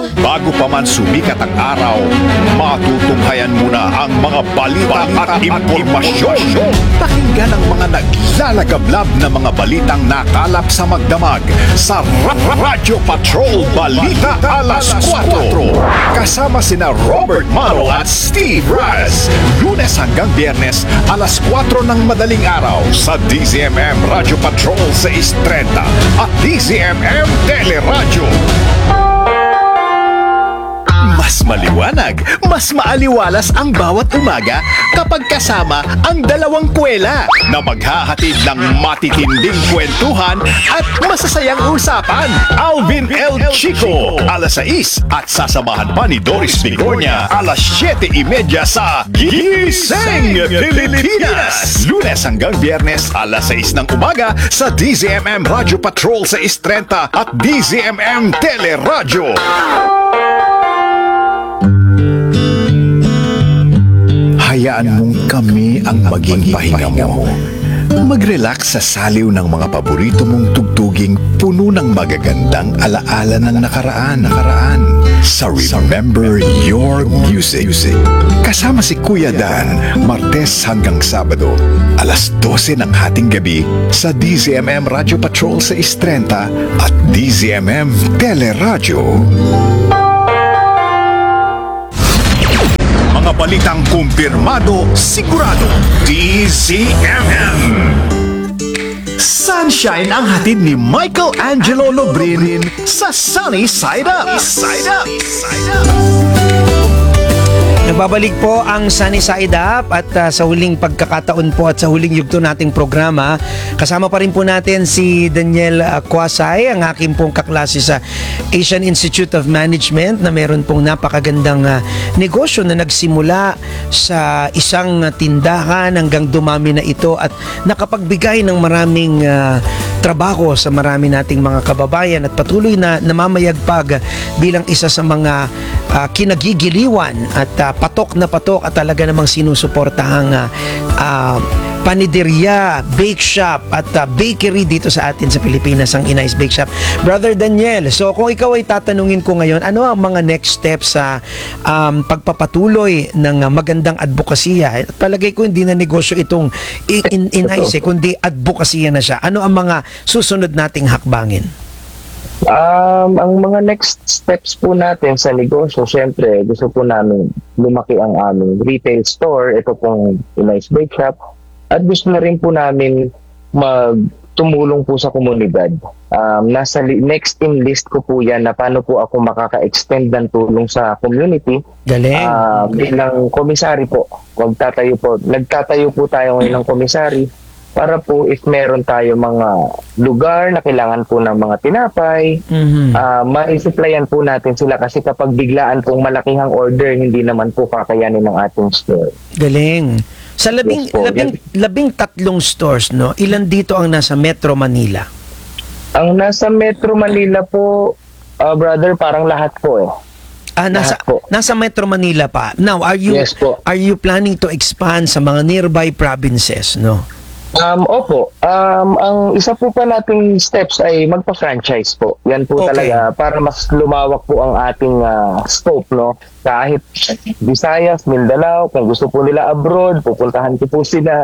Bago pa man sumikat ang araw, matutunghayan muna ang mga balita at impormasyon. Pakinggan ang mga naglalagablab na mga balitang nakalap sa magdamag sa Radyo Patrol Balita Alas 4. Kasama sina Robert Mano at Steve Raz. Lunes hanggang Biyernes, alas 4 ng madaling araw sa DZMM Radyo Patrol 630 at DZMM Teleradyo. Mas maliwanag, mas maaliwalas ang bawat umaga kapag kasama ang dalawang kwela na maghahatid ng matitinding kwentuhan at masasayang usapan. Alvin L. Chico, alas 6 at sasamahan pa ni Doris Bigornia, alas 7:30 sa Gising Pilipinas. Lunes hanggang Biyernes, alas 6 ng umaga sa DZMM Radyo Patrol 630 at DZMM Teleradyo. Hayaan mong kami ang maging pahinga mo. Mag-relax sa saliw ng mga paborito mong tugtuging puno ng magagandang alaala ng nakaraan. Sa Remember Your Music. Kasama si Kuya Dan, Martes hanggang Sabado, alas 12 ng hating gabi sa DZMM Radyo Patrol 630 at DZMM Teleradyo. Mga balitang kumpirmado, sigurado, DZMM. Sunshine ang hatid ni Michael Angelo Lobrin sa Sunny Side Up. Nagbabalik po ang Sunny Side Up at sa huling pagkakataon po at sa huling yugto nating programa, kasama pa rin po natin si Daniel Quasay, ang aking pong kaklase sa Asian Institute of Management na meron pong napakagandang negosyo na nagsimula sa isang tindahan hanggang dumami na ito at nakapagbigay ng maraming trabaho sa marami nating mga kababayan at patuloy na namamayagpag bilang isa sa mga kinagigiliwan at patok na patok at talaga namang sinusuportahang paniderya, bake shop at bakery dito sa atin sa Pilipinas, ang Inay's Bake Shop. Brother Daniel, so kung ikaw ay tatanungin ko ngayon, ano ang mga next steps sa pagpapatuloy ng magandang advokasya? Palagay ko hindi na negosyo itong Inay's, kundi advokasya na siya. Ano ang mga susunod nating hakbangin? Ang mga next steps po natin sa negosyo, syempre gusto po namin lumaki ang aming retail store, ito pong Inay's Bake Shop, at gusto na rin po namin magtumulong po sa komunidad. Nasa next in list ko po yan na paano po ako makaka-extend ng tulong sa community. Galing. Bilang komisary po, nagtatayo po tayo ngayon ng komisary para po if meron tayo mga lugar na kailangan po ng mga tinapay, ma-supplyan po natin sila kasi kapag biglaan pong malakihang order, hindi naman po kakayanin ng ating store. Galing. Sa labing tatlong stores, no, ilan dito ang nasa Metro Manila? Ang nasa Metro Manila po, brother, parang lahat po eh. Nasa Metro Manila pa. Now, are you planning to expand sa mga nearby provinces, no? Opo. Ang isa po pa nating steps ay magpa-franchise po. Yan po talaga para mas lumawak po ang ating scope, no? Kahit Visayas, Mindanao, kung gusto po nila abroad, pupuntahan ko po sila.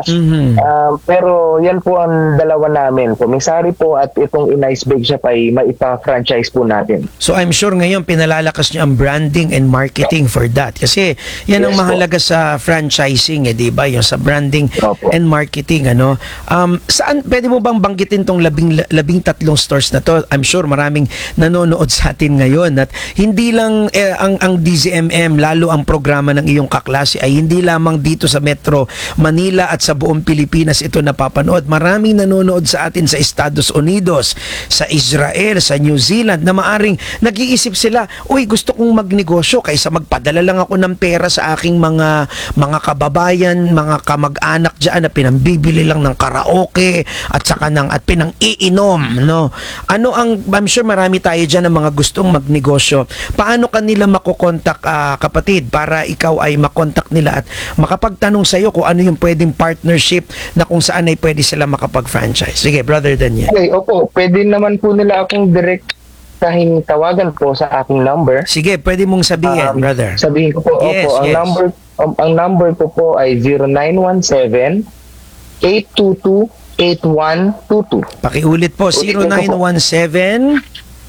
Pero yan po ang dalawa namin. Komisari po at itong Inay's Bake Shop ay maipa-franchise po natin. So I'm sure ngayon pinalalakas niyo ang branding and marketing for that. Kasi yan ang mahalaga sa franchising, di ba? Yung sa branding and marketing, ano? Saan, pwede mo bang banggitin tong labing tatlong stores na to? I'm sure maraming nanonood sa atin ngayon at hindi lang ang DZMM, lalo ang programa ng iyong kaklase ay hindi lamang dito sa Metro Manila at sa buong Pilipinas ito napapanood. Maraming nanonood sa atin sa Estados Unidos, sa Israel, sa New Zealand na maaring nag-iisip sila, uy, gusto kong magnegosyo kaysa magpadala lang ako ng pera sa aking mga kababayan, mga kamag-anak dyan na pinambibili lang ng karaoke at saka at pinang-iinom, no? Ano I'm sure marami tayo dyan ng mga gustong magnegosyo. Paano kanila makokontak, kapatid, para ikaw ay makontak nila at makapagtanong sa iyo kung ano yung pwedeng partnership na kung saan ay pwede sila makapag-franchise? Sige, Brother Daniel. Okay, opo. Pwede naman po nila akong direct kahing tawagan po sa aking number. Sige, pwede mong sabihin, brother. Sabihin ko po, Yes, opo, yes. ang number ko po ay 0917-822-8122. Pakiulit po, 0917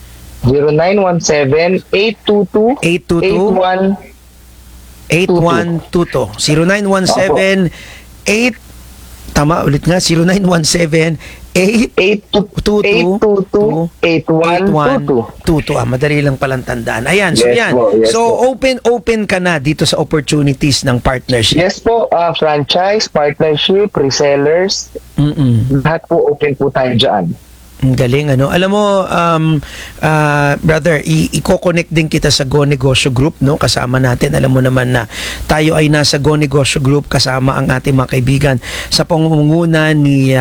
0917-822-8122. 8122. 0917 tama ulit nga 0917 822 madali lang palang tandaan. Ayan, so Yes yan. po, yes So po. open ka na dito sa opportunities ng partnership. Yes po, franchise, partnership, resellers, lahat po open po tayo dyan. Ang galing, ano. Alam mo, brother, i-connect din kita sa Go Negosyo Group, no? Kasama natin. Alam mo naman na tayo ay nasa Go Negosyo Group kasama ang ating mga kaibigan sa pangunguna ni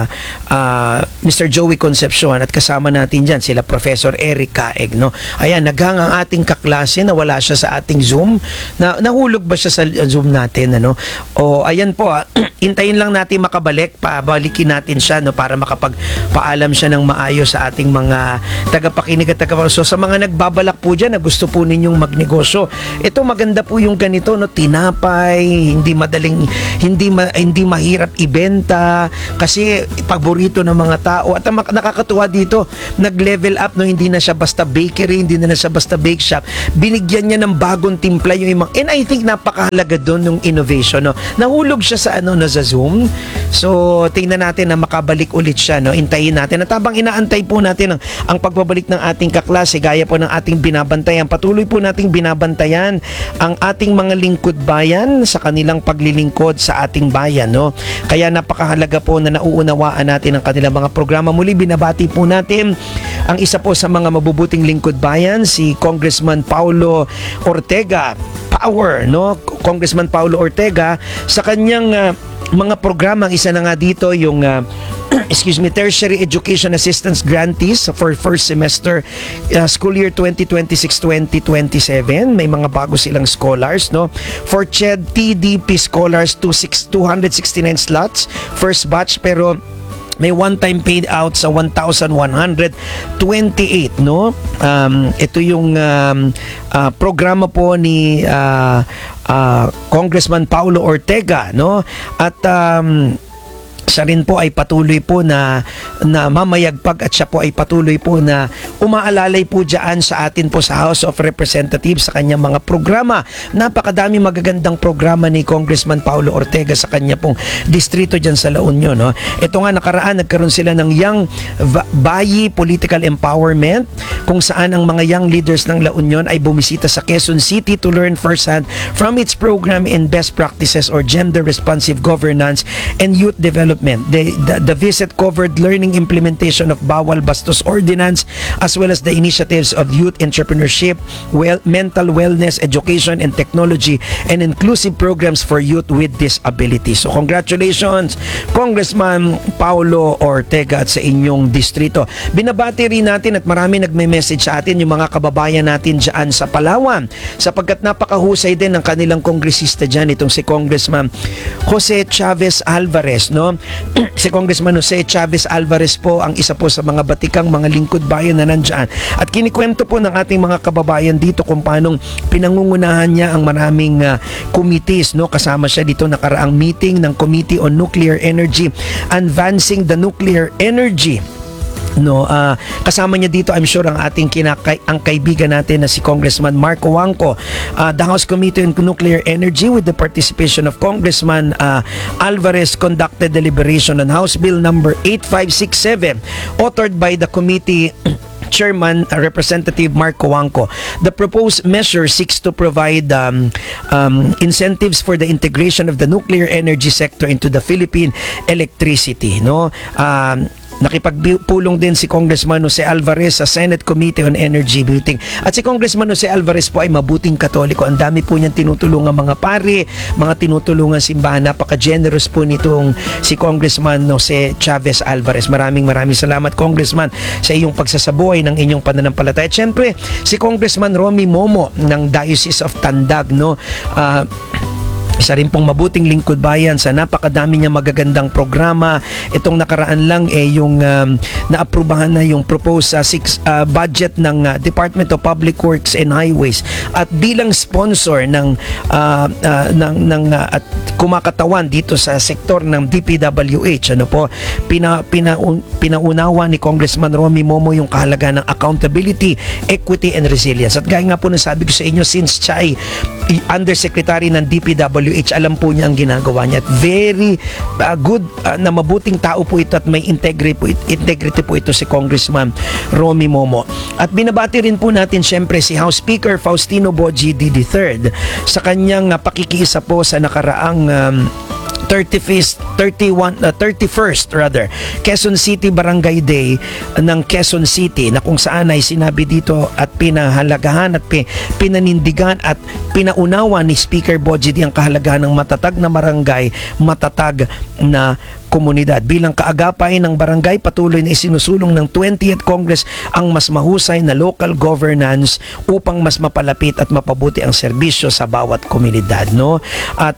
Mr. Joey Concepcion at kasama natin dyan sila Professor Eric Caeg, no? Ayan, naghang ang ating kaklase na wala siya sa ating Zoom. Nahulog ba siya sa Zoom natin, ano? O, ayan po, hintayin lang natin makabalik, pabalikin natin siya, no? Para makapagpaalam siya ng maayos sa ating mga tagapakinig at tagapakinig. So sa mga nagbabalak po dyan na gusto po ninyong magnegosyo, ito maganda po yung ganito, no, tinapay, hindi madaling, hindi mahirap ibenta kasi paborito ng mga tao. At ang nakakatuwa dito, nag-level up, no, hindi na siya basta bakery, hindi na siya basta bake shop. Binigyan niya ng bagong timpla yung imang, and I think napakahalaga doon yung innovation, no. Nahulog siya sa sa Zoom. So tingnan natin na makabalik ulit siya, no. Intayin natin at habang inaantay po natin ang pagbabalik ng ating kaklase, gaya po ng ating binabantayan, patuloy po nating binabantayan ang ating mga lingkod bayan sa kanilang paglilingkod sa ating bayan, no? Kaya napakahalaga po na nauunawaan natin ang kanilang mga programa. Muli binabati po natin ang isa po sa mga mabubuting lingkod bayan, si Congressman Paulo Ortega. Power, no? Congressman Paulo Ortega sa kanyang mga programa. Isa na nga dito yung Tertiary Education Assistance Grantees for first semester school year 2026-2027. May mga bago silang scholars, no? For CHED TDP scholars, 269 slots first batch, pero may one-time paid out sa 1,128, no? Ito yung programa po ni Congressman Paulo Ortega, no? At siya rin po ay patuloy po na mamayagpag at siya po ay patuloy po na umaalalay po dyan sa atin po sa House of Representatives sa kanyang mga programa. Napakadami magagandang programa ni Congressman Paulo Ortega sa kanya pong distrito dyan sa La Union, no? Ito nga nakaraan, nagkaroon sila ng Young Bayi Political Empowerment kung saan ang mga young leaders ng La Union ay bumisita sa Quezon City to learn firsthand from its program in best practices or gender responsive governance and youth development. The visit covered learning implementation of Bawal Bastos Ordinance as well as the initiatives of youth entrepreneurship, mental wellness, education and technology, and inclusive programs for youth with disabilities. So congratulations Congressman Paulo Ortega at sa inyong distrito. Binabati rin natin at marami nagme-message sa atin yung mga kababayan natin dyan sa Palawan sapagkat napakahusay din ng kanilang kongresista dyan, itong si Congressman Jose Chavez Alvarez, no? Si Congressman Jose Chavez Alvarez po ang isa po sa mga batikang mga lingkod bayan na nandyan. At kinikwento po ng ating mga kababayan dito kung paanong pinangungunahan niya ang maraming committees, no? Kasama siya dito nakaraang meeting ng Committee on Nuclear Energy, Advancing the Nuclear Energy, no? Kasama niya dito, I'm sure, ang ating ang kaibigan natin na si Congressman Marco Wangco. The House Committee on Nuclear Energy with the participation of Congressman Alvarez conducted deliberation on House Bill number 8567 authored by the committee Chairman Representative Marco Wangco. The proposed measure seeks to provide incentives for the integration of the nuclear energy sector into the Philippine electricity, no? Nakipagpulong din si Congressman Jose Alvarez sa Senate Committee on Energy Building. At si Congressman Jose Alvarez po ay mabuting Katoliko. Ang dami po niyang tinutulungan mga pari, mga tinutulungan simbahan. Napaka-generous po nitong si Congressman Jose Chavez Alvarez. Maraming salamat, Congressman, sa iyong pagsasabuhay ng inyong pananampalataya. At syempre, si Congressman Romy Momo ng Diocese of Tandag, no? Isa rin pong mabuting lingkod bayan sa napakadami niya magagandang programa. Itong nakaraan lang yung naaprubahan na yung proposed budget ng Department of Public Works and Highways, at bilang sponsor ng at kumakatawan dito sa sektor ng DPWH, pinaunawa ni Congressman Romy Momo yung kahalagaan ng accountability, equity and resilience. At gaya nga po nasabi ko sa inyo, since siya ay Undersecretary ng DPWH, alam po niya ang ginagawa niya, at very good na mabuting tao po ito, at may integrity po ito si Congressman Romy Momo. At binabati rin po natin syempre si House Speaker Faustino Boji III sa kanyang pakikiisa po sa nakaraang 31st Quezon City Barangay Day ng Quezon City, na kung saan ay sinabi dito at pinahalagahan at pinanindigan at pinaunawa ni Speaker Boji ang kahalagahan ng matatag na barangay, matatag na komunidad. Bilang kaagapay ng barangay, patuloy na isinusulong ng 20th Congress ang mas mahusay na local governance upang mas mapalapit at mapabuti ang serbisyo sa bawat komunidad, no? At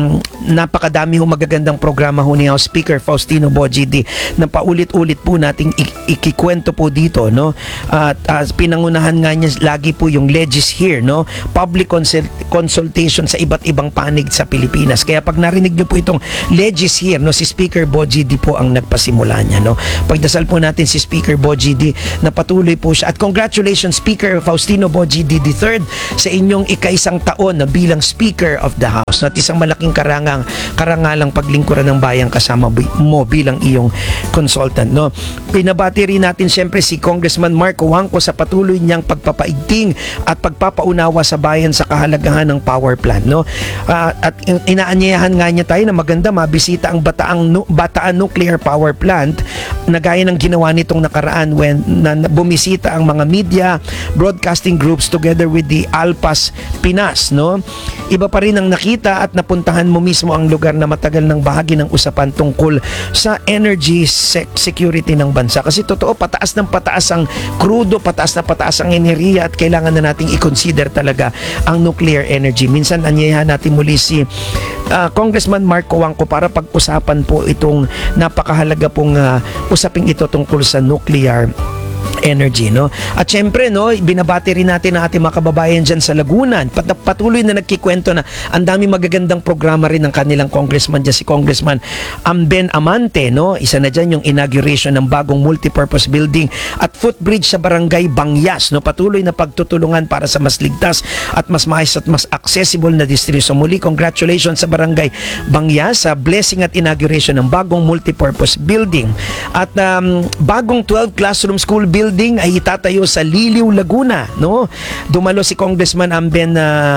napakadami ho magagandang programa ho ni House Speaker Faustino Boji na paulit-ulit po nating ikikwento po dito, no? At pinangunahan nga niya lagi po yung Legis Here, no? Public consultation sa iba't ibang panig sa Pilipinas. Kaya pag narinig niyo po itong Legis Here, no, si Speaker Boji po ang nagpasimula niya, no? Pagdasal po natin si Speaker Boji na patuloy po siya. At congratulations Speaker Faustino Boji III sa inyong ika-1 taon na bilang Speaker of the House. At isang malaking karangalang paglingkuran ng bayan kasama mo bilang iyong consultant, no? Pinabati rin natin siyempre si Congressman Mark Huangco sa patuloy niyang pagpapaigting at pagpapaunawa sa bayan sa kahalagahan ng power plant, no? At inaanyayahan nga niya tayo na maganda mabisita ang Bataan Nuclear Power Plant, na gaya ng ginawa nitong nakaraan when bumisita ang mga media broadcasting groups together with the Alpas Pinas, no? Iba pa rin ang nakita at napuntahan mo mismo ang lugar na matagal ng bahagi ng usapan tungkol sa energy security ng bansa. Kasi totoo, pataas ng pataas ang krudo, pataas na pataas ang enerhiya, at kailangan na nating i-consider talaga ang nuclear energy. Minsan anyayahan natin muli si Congressman Mark Huangco para pag-usapan po itong napakahalaga pong usaping ito tungkol sa nuclear energy, no? At syempre, no, binabati rin natin ang ating mga kababayan dyan sa Laguna. Patuloy na nagkikwento na ang dami magagandang programa rin ng kanilang congressman dyan, si Congressman Ben Amante, no? Isa na dyan yung inauguration ng bagong multipurpose building at footbridge sa Barangay Bangyas, no? Patuloy na pagtutulungan para sa mas ligtas at mas maayos at mas accessible na distrito. So muli, congratulations sa Barangay Bangyas sa blessing at inauguration ng bagong multipurpose building. At bagong 12 classroom school building ay itatayo sa Liliw, Laguna, no? Dumalo si Congressman Ben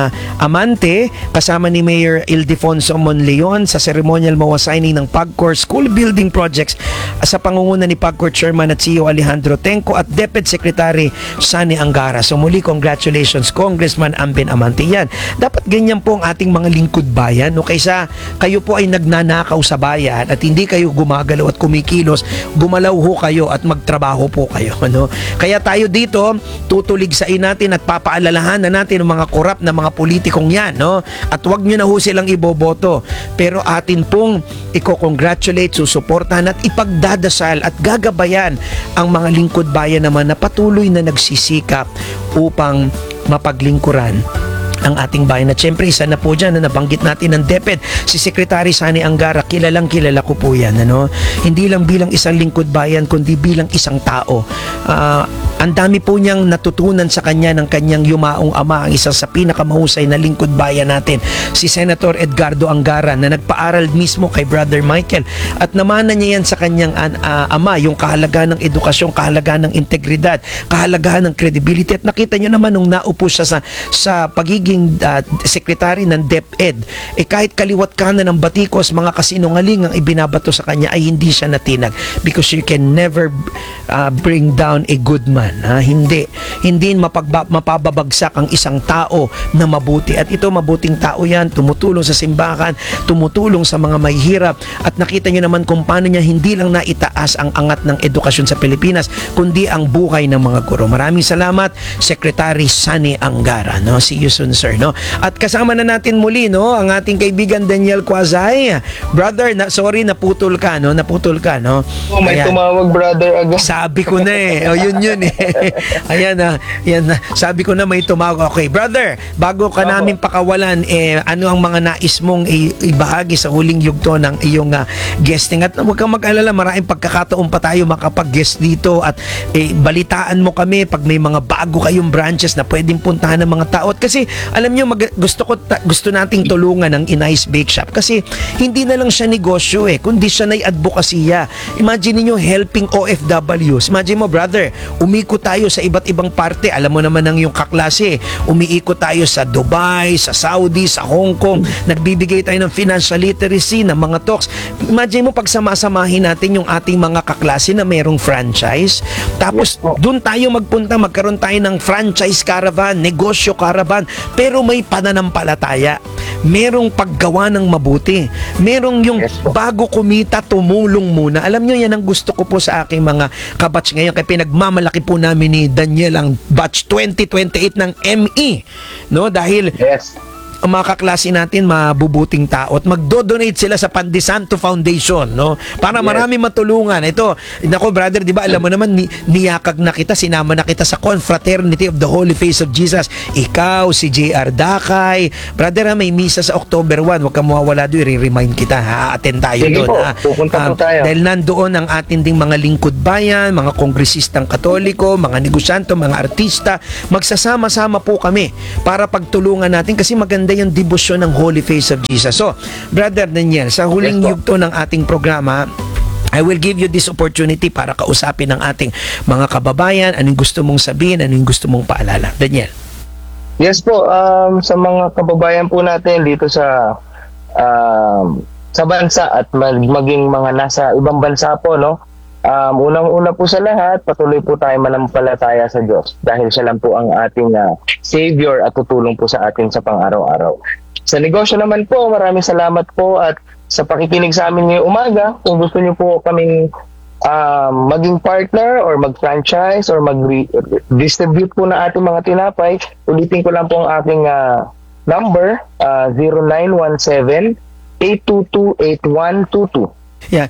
Amante kasama ni Mayor Ildefonso Monleon sa ceremonial mawasaining ng PAGCOR School Building Projects sa pangunguna ni PAGCOR Chairman at CEO Alejandro Tenco at DepEd Secretary Sani Angara. So muli, congratulations Congressman Ben Amante. Yan, dapat ganyan po ang ating mga lingkod bayan, no? Kaysa kayo po ay nagnanakaw sa bayan at hindi kayo gumagalaw at kumikilos, gumalaw ho kayo at magtrabaho po kayo, no? Kaya tayo dito tutulig sa natin at papaalalahan na natin ang mga korap na mga politikong yan, no? At wag nyo na ho silang iboboto, pero atin pong i-congratulate, susuportahan at ipagdadasal at gagabayan ang mga lingkod bayan naman na patuloy na nagsisikap upang mapaglingkuran ang ating bayan. At syempre, isa na po dyan na nabanggit natin ng DepEd, si Secretary Sani Angara. Kilalang kilala ko po yan, ano? Hindi lang bilang isang lingkod bayan, kundi bilang isang tao. Ang dami po niyang natutunan sa kanya ng kanyang yumaong ama, ang isa sa pinakamahusay na lingkod bayan natin, si Senator Edgardo Angara, na nagpaaral mismo kay Brother Michael at namana niya yan sa kanyang ama, yung kahalagahan ng edukasyon, kahalagahan ng integridad, kahalagahan ng credibility. At nakita niyo naman nung naupo siya sa pagiging secretary ng DepEd, kahit kaliwat kanan ng batikos, mga kasinungaling ang ibinabato sa kanya, ay hindi siya natinag, because you can never bring down a good man. Hindi mapababagsak ang isang tao na mabuti. At ito, mabuting tao yan, tumutulong sa simbahan, tumutulong sa mga mahihirap. At nakita niyo naman kung paano niya hindi lang naitaas ang angat ng edukasyon sa Pilipinas, kundi ang buhay ng mga guro. Maraming salamat, Secretary Sani Angara, no? See you soon, sir. Officer, no? At kasama na natin muli, no, ang ating kaibigan Daniel Quazay. Brother, sorry, naputol ka, no? May Ayan. tumawag, brother, agad. Sabi ko na eh. O, yun eh. Ayan na. Yan na. Sabi ko na may tumawag. Okay, brother, bago ka namin pakawalan, ano ang mga nais mong ibahagi sa huling yugto ng iyong guesting? At huwag kang mag-alala, maraming pagkakataon pa tayo makapag-guest dito at balitaan mo kami pag may mga bago kayong branches na pwedeng puntahan ng mga tao. At kasi, alam nyo, gusto nating tulungan ng Inay's Bake Shop kasi hindi na lang siya negosyo kundi siya na advokasya. Imagine niyo helping OFWs. Imagine mo, brother, umikot tayo sa iba't ibang parte. Alam mo naman ang yung kaklase. Umiikot tayo sa Dubai, sa Saudi, sa Hong Kong. Nagbibigay tayo ng financial literacy, ng mga talks. Imagine mo, pagsamasamahin natin yung ating mga kaklase na mayroong franchise. Tapos, doon tayo magpunta, magkaroon tayo ng franchise caravan, negosyo caravan, pero may pananampalataya. Merong paggawa ng mabuti. Merong yung bago kumita, tumulong muna. Alam nyo, yan ang gusto ko po sa aking mga kabatch ngayon. Kaya pinagmamalaki po namin ni Daniel ang batch 2028 ng ME. No? Dahil ang mga kaklase natin mabubuting tao at magdo-donate sila sa Pandisanto Foundation, no? Para marami matulungan. Ito, nako brother, di ba alam mo naman niyakag na kita, sinama na kita sa Confraternity of the Holy Face of Jesus. Ikaw, si JR Dakay. Brother, may misa sa October 1. Huwag kang mawawala doon, i-remind kita. Ha-attend tayo doon. Pupunta po tayo. Dahil nandoon ang ating ding mga lingkod bayan, mga kongresistang Katoliko, mga negosyanto, mga artista. Magsasama-sama po kami para pagtulungan natin kasi maganda yung debosyon ng Holy Face of Jesus. So, Brother Daniel, sa huling yugto ng ating programa, I will give you this opportunity para kausapin ng ating mga kababayan, anong gusto mong sabihin, anong gusto mong paalala. Daniel. Yes po, sa mga kababayan po natin dito sa bansa at maging mga nasa ibang bansa po, no? Unang-una po sa lahat, patuloy po tayo manampalataya sa Diyos dahil siya lang po ang ating Savior at tutulong po sa atin sa pang-araw-araw. Sa negosyo naman po, maraming salamat po at sa pakikinig sa amin ngayong umaga. Kung gusto niyo po kaming maging partner or mag-franchise or mag-distribute po na ating mga tinapay, ulitin ko lang po ang aking number, 0917-822-8122. Yeah.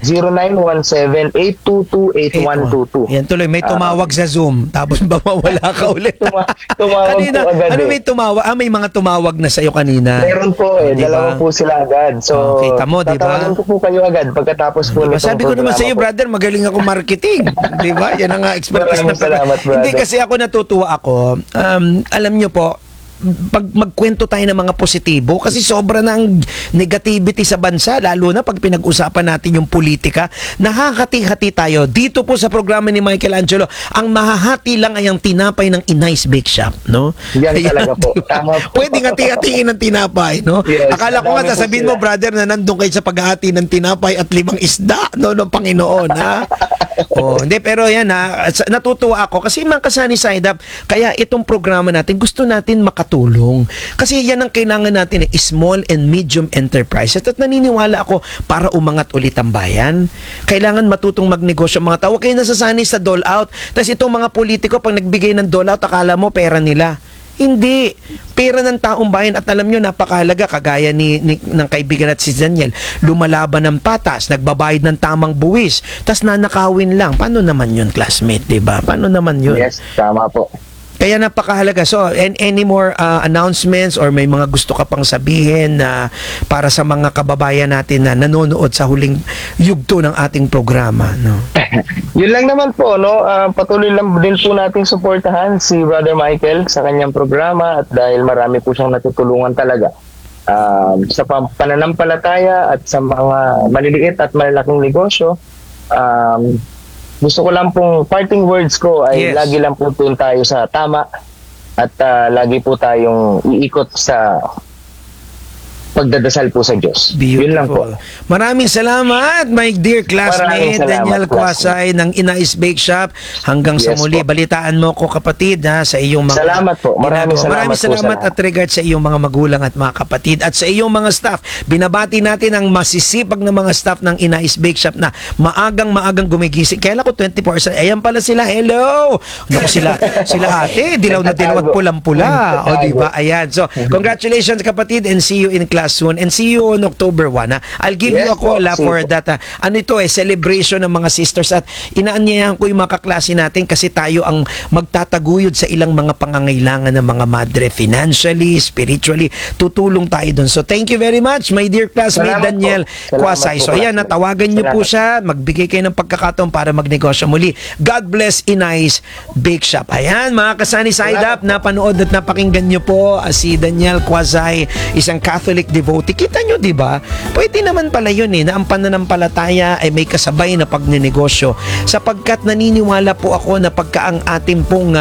0917-822-8122. Yan tuloy, may tumawag sa Zoom tapos mawala ka ulit. Tumawag kanina, po agad. Ano may tumawag? May mga tumawag na sa'yo kanina. Meron po Diba? dalawa po sila agad. So, kita mo, diba? tatawagan ko po kayo agad pagkatapos po nitong Sabi ko naman sa iyo, programa po. brother, magaling ako marketing. Di ba? Yan ang expertise na Salamat, brother. Hindi kasi ako natutuwa ako. Alam nyo po, pag magkwento tayo ng mga positibo kasi sobra ng negativity sa bansa, lalo na pag pinag-usapan natin yung politika, nakakati-hati tayo. Dito po sa programa ni Michelangelo, ang mahahati lang ay ang tinapay ng Inay's Bake Shop, no? Yan talaga po. Diba? Tama po. Pwedeng hati-hatiin ng tinapay, no? Yes, Akala ko nga marami po sasabihin sila. mo, brother, na nandun kayo sa paghahati ng tinapay at 5 isda, no, ng Panginoon, ha? Hindi, pero yan natutuwa ako kasi mga kasani side up, kaya itong programa natin, gusto natin makatulong. Kasi yan ang kailangan natin, small and medium enterprises. At naniniwala ako, para umangat ulit ang bayan, kailangan matutong magnegosyo mga tao. Huwag kayo nasasanay sa dole out. Tapos itong mga politiko, pag nagbigay ng dole out, akala mo pera nila. Hindi. Pera ng taong bayan at alam nyo, napakahalaga, kagaya ng kaibigan at si Daniel, lumalaban ng patas, nagbabayad ng tamang buwis, tas nanakawin lang. Paano naman yun, classmate, diba? Paano naman yun? Yes, tama po. Kaya napakahalaga. So, any more announcements or may mga gusto ka pang sabihin na para sa mga kababayan natin na nanonood sa huling yugto ng ating programa, no? Yun lang naman po, no? Patuloy lang din po nating suportahan si Brother Michael sa kanyang programa at dahil marami po siyang natutulungan talaga sa pananampalataya at sa mga maliliit at malalaking negosyo. Gusto ko lang pong parting words ko ay Yes. lagi lang po doon tayo sa tama at lagi po tayong iikot sa pagdadasal po sa Diyos. Yun lang po. Maraming salamat, my dear classmate Maraming salamat, Daniel Quasay ng Inais Bake Shop. Hanggang sa Yes muli, po. balitaan mo ko kapatid ha, sa iyong mga Salamat po. Maraming ginagawa. salamat Maraming po salamat sa at regard sa iyong mga magulang at mga kapatid at sa iyong mga staff. Binabati natin ang masisipag na mga staff ng Inais Bake Shop na maagang gumigising. Kailan ko 24 hours. Ayan pala sila. Hello! Naku sila ate, dilaw na dilaw at pulang-pula. O di ba? Ayan. So, congratulations kapatid and see you in class soon and see you on October 1. Ha? I'll give you a Yes, call po. for that. Ano ito celebration ng mga sisters at inaanyayahan ko yung mga kaklase natin kasi tayo ang magtataguyod sa ilang mga pangangailangan ng mga madre financially, spiritually. Tutulong tayo dun. So, thank you very much, my dear classmate Salamat Daniel po. Salamat Quasay. po, So, ayan, classmate. natawagan niyo po Salamat. siya. Magbigay kayo ng pagkakataon para magnegosyo muli. God bless Inais Bake Shop. Ayan, mga kasani side up, napanood at napakinggan niyo po si Daniel Quasay, isang Catholic devotee. Kita niyo, di ba? Pwede naman pala yun na ang pananampalataya ay may kasabay na pagnenegosyo. Sapagkat naniniwala po ako na pagka ang ating pong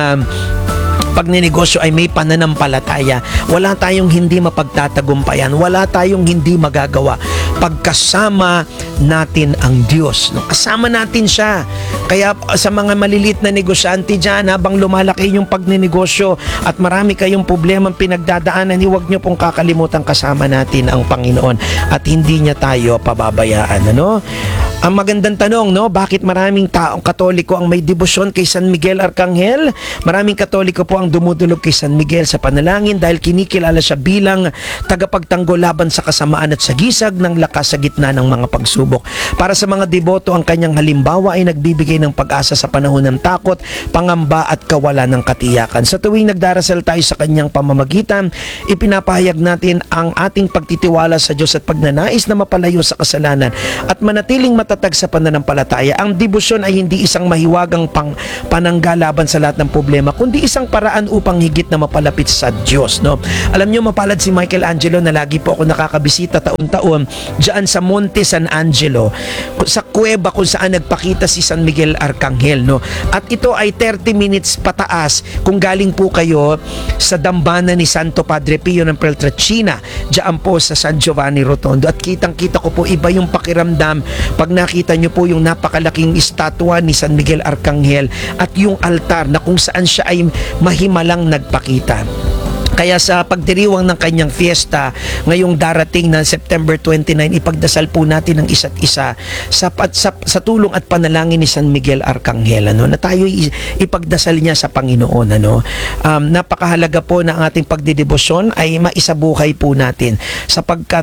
pagninegosyo ay may pananampalataya, wala tayong hindi mapagtatagumpayan, wala tayong hindi magagawa pagkasama natin ang Diyos. No? Kasama natin siya. Kaya sa mga maliliit na negosyante dyan, habang lumalaki yung pagninegosyo at marami kayong problemang pinagdadaanan, huwag nyo pong kakalimutan kasama natin ang Panginoon at hindi niya tayo pababayaan. Ano? Ang magandang tanong, no? Bakit maraming taong Katoliko ang may debosyon kay San Miguel Arcangel? Maraming Katoliko po ang dumudulog kay San Miguel sa panalangin dahil kinikilala siya bilang tagapagtanggol laban sa kasamaan at sa gisag ng lakas sa gitna ng mga pagsubok. Para sa mga deboto, ang kanyang halimbawa ay nagbibigay ng pag-asa sa panahon ng takot, pangamba at kawalan ng katiyakan. Sa tuwing nagdarasal tayo sa kanyang pamamagitan, ipinapahayag natin ang ating pagtitiwala sa Diyos at pagnanais na mapalayo sa kasalanan at manatiling matatag sa pananampalataya. Ang debosyon ay hindi isang mahiwagang pananggalaban sa lahat ng problema, kundi isang paraan upang higit na mapalapit sa Diyos. No? Alam niyo, mapalad si Michelangelo na lagi po ako nakakabisita taon-taon diyan sa Monte San Angelo, sa kuweba kung saan nagpakita si San Miguel Arcangel. No? At ito ay 30 minutes pataas kung galing po kayo sa dambana ni Santo Padre Pio ng Peltracina, diyan po sa San Giovanni Rotondo. At kitang-kita ko po iba yung pakiramdam pag nakita nyo po yung napakalaking estatwa ni San Miguel Arcangel at yung altar na kung saan siya ay mahimalang nagpakita. Kaya sa pagdiriwang ng kanyang fiesta ngayong darating na September 29, ipagdasal po natin ang isa't isa sa tulong at panalangin ni San Miguel Arcangel, ano, na tayo ipagdasal niya sa Panginoon. Ano. Napakahalaga po na ang ating pagdidebosyon ay maisabuhay po natin sapagkat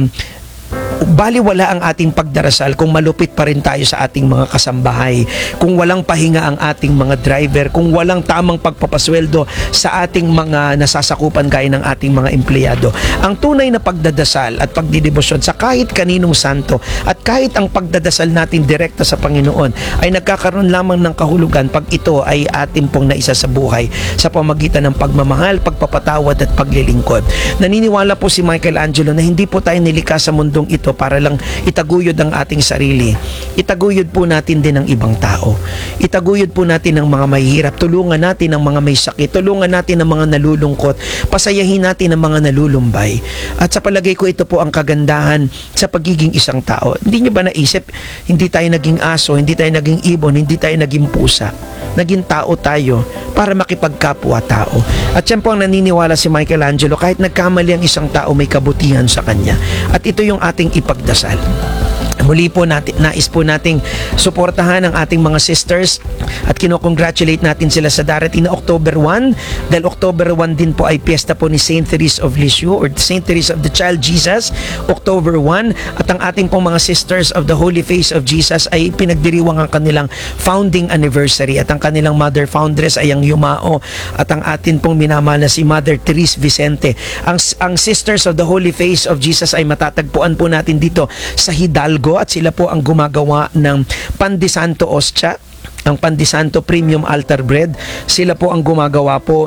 baliwala ang ating pagdarasal kung malupit pa rin tayo sa ating mga kasambahay, kung walang pahinga ang ating mga driver, kung walang tamang pagpapasweldo sa ating mga nasasakupan gaya ng ating mga empleyado. Ang tunay na pagdadasal at pagdidebosyon sa kahit kaninong santo at kahit ang pagdadasal natin direkta sa Panginoon ay nagkakaroon lamang ng kahulugan pag ito ay ating pong naisa sa buhay sa pamagitan ng pagmamahal, pagpapatawad at paglilingkod. Naniniwala po si Michelangelo na hindi po tayo nilikha sa mundong ito para lang itaguyod ang ating sarili. Itaguyod po natin din ang ibang tao. Itaguyod po natin ang mga mahihirap. Tulungan natin ang mga may sakit. Tulungan natin ang mga nalulungkot. Pasayahin natin ang mga nalulumbay. At sa palagay ko, ito po ang kagandahan sa pagiging isang tao. Hindi nyo ba naisip, hindi tayo naging aso, hindi tayo naging ibon, hindi tayo naging pusa. Naging tao tayo para makipagkapwa tao. At yan po ang naniniwala si Michelangelo, kahit nagkamali ang isang tao, may kabutihan sa kanya. At ito yung ating ipagdasal. Muli po nais po nating suportahan ang ating mga sisters at kinocongratulate natin sila sa darating na October 1 dahil October 1 din po ay piyesta po ni Saint Therese of Lisieux or Saint Therese of the Child Jesus, October 1, at ang ating pong mga sisters of the Holy Face of Jesus ay pinagdiriwang ang kanilang founding anniversary at ang kanilang mother foundress ay ang Yumao at ang atin pong minamahal na si Mother Therese Vicente. Ang Sisters of the Holy Face of Jesus ay matatagpuan po natin dito sa Hidalgo at sila po ang gumagawa ng Pan de Santo Ostia ang Pandisanto Premium Altar Bread. Sila po ang gumagawa po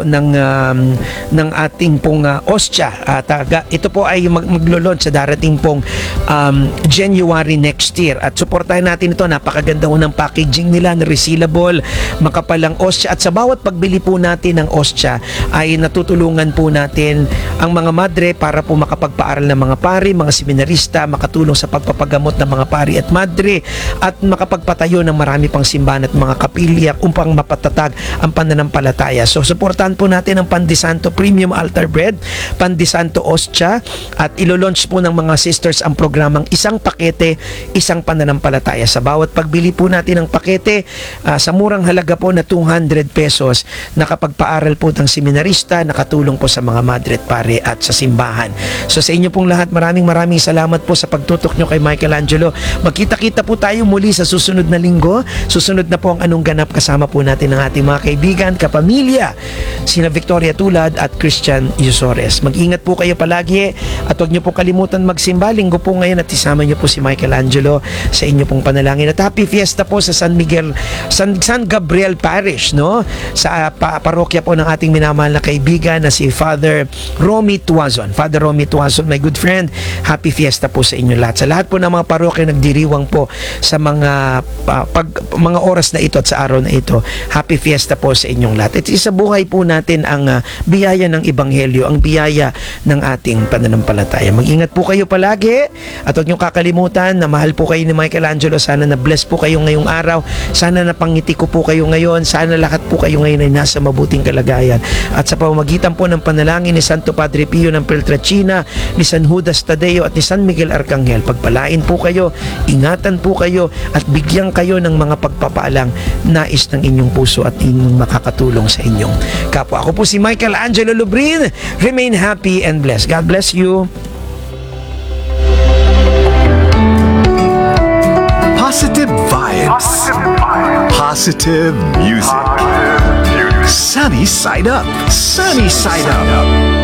ng ating pong ostya. At ito po ay maglo-launch sa darating pong January next year. At suportahan natin ito. Napakaganda ng packaging nila, na resealable, makapalang ostya. At sa bawat pagbili po natin ng ostya ay natutulungan po natin ang mga madre para po makapagpaaral ng mga pari, mga seminarista, makatulong sa pagpapagamot ng mga pari at madre, at makapagpatayo ng marami pang simbahan at mga kapilya upang mapatatag ang pananampalataya. So suportahan po natin ang Pandisanto Premium Altar Bread, Pandisanto Ostya, at ilo-launch po ng mga sisters ang programang isang pakete, isang pananampalataya. Sa bawat pagbili po natin ng pakete, sa murang halaga po na 200 pesos, nakapagpaaral po ng seminarista, nakatulong po sa mga madre at pare at sa simbahan. So sa inyo pong lahat, maraming salamat po sa pagtutok nyo kay Michelangelo. Magkita-kita po tayo muli sa susunod na linggo. Susunod na po ang Anong Ganap, kasama po natin ang ating mga kaibigan, kapamilya, sina Victoria Tulad at Christian Yusores. Mag-ingat po kayo palagi at huwag nyo po kalimutan magsimba. Linggo po ngayon at isama nyo po si Michelangelo sa inyo pong panalangin. At happy fiesta po sa San Gabriel Parish, no? Sa parokya po ng ating minamahal na kaibigan na si Father Romy Tuazon. Father Romy Tuazon, my good friend, happy fiesta po sa inyo lahat. Sa lahat po ng mga parokya nagdiriwang po sa mga oras na ito at sa araw na ito, happy fiesta po sa inyong lahat. At isa buhay po natin ang biyaya ng Ebanghelyo, ang biyaya ng ating pananampalataya. Mag-ingat po kayo palagi at huwag niyong kakalimutan na mahal po kayo ni Michelangelo. Sana na-bless po kayo ngayong araw. Sana napangiti ko po kayo ngayon. Sana lahat po kayo ngayon ay nasa mabuting kalagayan. At sa pamamagitan po ng panalangin ni Santo Padre Pio ng Peltrachina, ni San Judas Tadeo at ni San Miguel Arcangel, pagpalain po kayo, ingatan po kayo at bigyan kayo ng mga pagpapaalang nais ng inyong puso at inyong makakatulong sa inyong kapwa. Ako po si Michelangelo Lubrin. Remain happy and blessed. God bless you. Positive vibes. Positive music. Sunny side up. Sunny side up.